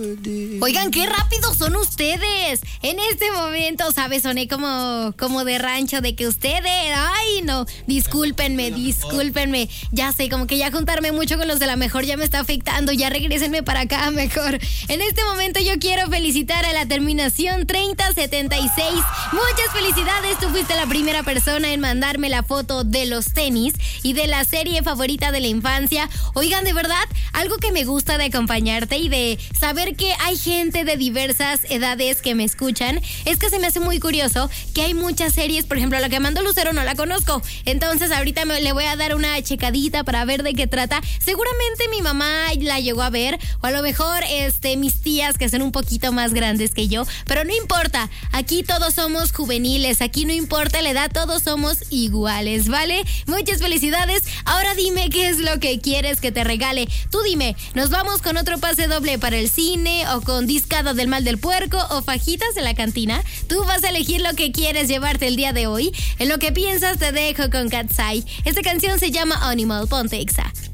Oigan, qué rápidos son ustedes. En este momento, ¿sabes? Soné como de rancho, de que ustedes... Ay, no, discúlpenme. Ya sé, como que ya juntarme mucho con los de la mejor ya me está afectando. Ya regrésenme para acá mejor. En este momento yo quiero felicitar a la terminación 3076. Muchas felicidades, tú fuiste la primera persona en mandarme la foto de los tenis y de la serie favorita de la infancia. Oigan, de verdad, algo que me gusta de acompañarte y de saber que hay gente de diversas edades que me escuchan, es que se me hace muy curioso que hay muchas series, por ejemplo, la que mandó Lucero no la conozco, entonces ahorita le voy a dar una checadita para ver de qué trata. Seguramente mi mamá la llegó a ver, o a lo mejor mis tías que son un poquito más grandes que yo, pero no importa, aquí todos somos juveniles, aquí no importa la edad, todos somos iguales, ¿vale? Muchas felicidades. Ahora dime qué es lo que quieres que te regale. Tú dime, ¿nos vamos con otro pase doble para el cine, o con discada del mal del puerco, o fajitas de la cantina? Tú vas a elegir lo que quieres llevarte el día de hoy. En lo que piensas te dejo con Katsai. Esta canción se llama Animal. Ponte Exa.